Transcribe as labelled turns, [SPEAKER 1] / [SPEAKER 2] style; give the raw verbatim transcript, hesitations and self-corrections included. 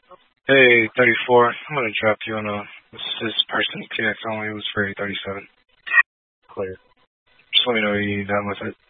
[SPEAKER 1] Hey, thirty-four. I'm gonna drop you on a this, this person T X only. It was for thirty-seven. Clear. Just let me know when you're done with it.